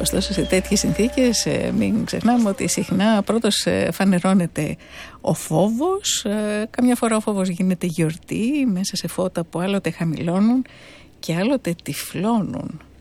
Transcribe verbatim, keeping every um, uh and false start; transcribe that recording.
Ωστόσο, σε τέτοιες συνθήκες μην ξεχνάμε ότι συχνά πρώτος φανερώνεται ο φόβος. Καμιά φορά ο φόβος γίνεται γιορτή μέσα σε φώτα που άλλοτε χαμηλώνουν και άλλοτε τυφλώνουν.